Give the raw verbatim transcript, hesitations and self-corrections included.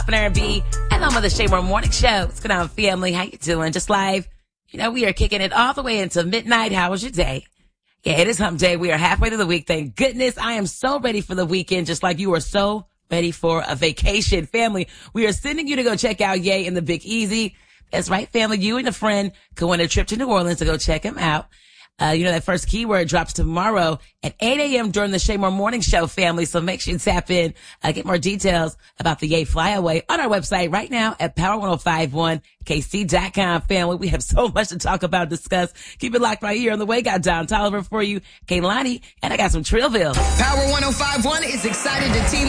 R and B, and I'm on the Shaymore Morning Show. What's going on, family? How you doing? Just live. You know, we are kicking it all the way into midnight. How was your day? Yeah, it is hump day. We are halfway through the week. Thank goodness. I am so ready for the weekend, just like you are so ready for a vacation. Family, we are sending you to go check out Ye and the Big Easy. That's right, family. You and a friend could win a trip to New Orleans to go check him out. Uh, you know, that first keyword drops tomorrow at eight a.m. during the Shaymore Morning Show, family. So make sure you tap in, uh, get more details about the Ye Flyaway on our website right now at power ten fifty-one K C dot com, family. We have so much to talk about, discuss. Keep it locked right here on the way. Got Don Tolliver for you, Kaylani, and I got some Trillville. Power ten fifty-one is excited to team